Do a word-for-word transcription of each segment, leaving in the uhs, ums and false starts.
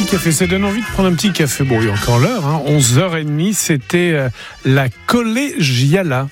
café, ça donne envie de prendre un petit café. Bon, il y a encore l'heure, hein, onze heures trente, c'était euh, la collégiala.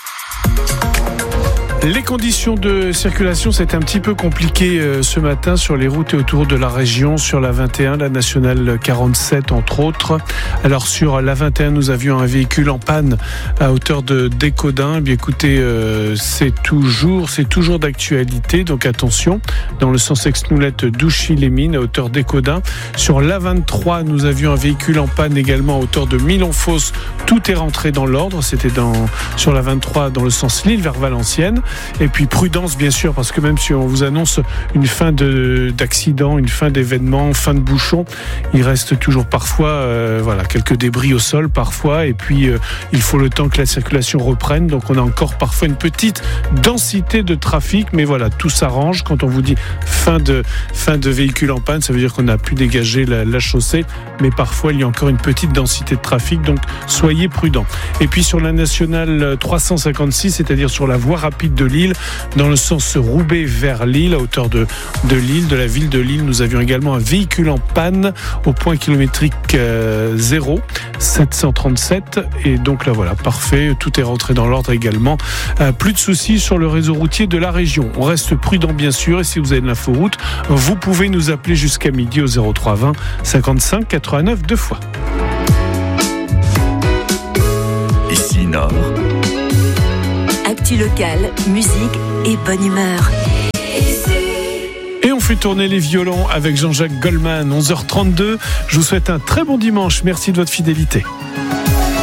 Les conditions de circulation, c'est un petit peu compliqué euh, ce matin sur les routes et autour de la région, sur la vingt et un, la nationale quarante-sept entre autres. Alors sur la vingt et un, nous avions un véhicule en panne à hauteur de Décodin. Eh bien écoutez, euh, c'est toujours, c'est toujours d'actualité, donc attention, dans le sens Aix-Noulette Douchy-les-Mines à hauteur Décodin. Sur la vingt-trois, nous avions un véhicule en panne également à hauteur de Milonfosse. Tout est rentré dans l'ordre, c'était dans, sur la vingt-trois dans le sens Lille vers Valenciennes. Et puis prudence bien sûr, parce que même si on vous annonce une fin de, d'accident, une fin d'événement, fin de bouchon, il reste toujours parfois euh, voilà, quelques débris au sol parfois, et puis euh, il faut le temps que la circulation reprenne, donc on a encore parfois une petite densité de trafic, mais voilà, tout s'arrange. Quand on vous dit fin de, fin de véhicule en panne, ça veut dire qu'on n'a plus dégagé la, la chaussée, mais parfois il y a encore une petite densité de trafic, donc soyez prudents. Et puis sur la nationale trois cent cinquante-six, c'est-à-dire sur la voie rapide de Lille, dans le sens Roubaix vers Lille, à hauteur de, de Lille, de la ville de Lille, nous avions également un véhicule en panne au point kilométrique euh, zéro, sept cent trente-sept, et donc là voilà, parfait, tout est rentré dans l'ordre également. Euh, plus de soucis sur le réseau routier de la région. On reste prudent bien sûr, et si vous avez de l'inforoute, vous pouvez nous appeler jusqu'à midi au zéro trois vingt cinquante-cinq quatre-vingt-neuf deux fois. Ici Nord. Actu locale, musique et bonne humeur. Et on fait tourner les violons avec Jean-Jacques Goldman, onze heures trente-deux. Je vous souhaite un très bon dimanche. Merci de votre fidélité.